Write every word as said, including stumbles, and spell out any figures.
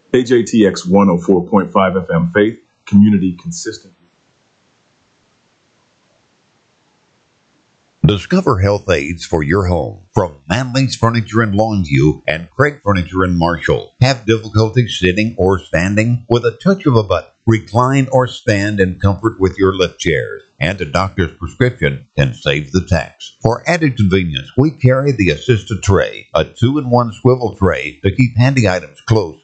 K J T X one oh four point five F M, Faith, community consistent. Discover health aids for your home from Manley's Furniture in Longview and Craig Furniture in Marshall. Have difficulty sitting or standing? With a touch of a button, recline or stand in comfort with your lift chairs. And a doctor's prescription can save the tax. For added convenience, we carry the Assisted Tray, a two-in-one swivel tray to keep handy items close